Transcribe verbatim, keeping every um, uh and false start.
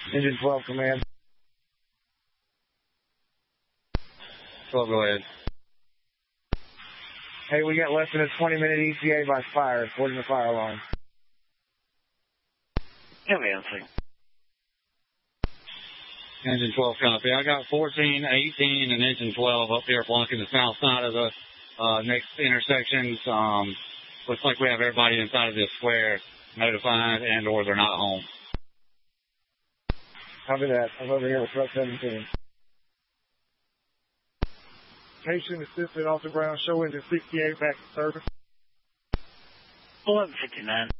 Engine twelve, command. twelve, go ahead. Hey, we got less than a twenty minute E T A by fire, according to the fire alarm. Advancing. Engine twelve, copy. I got fourteen, eighteen, and engine twelve up here blocking the south side of the uh, next intersections. Um, looks like we have everybody inside of this square notified and or they're not home. Copy that. I'm over here with truck seventeen. Patient assisted off the ground, show engine sixty-eight back to service. eleven fifty-nine.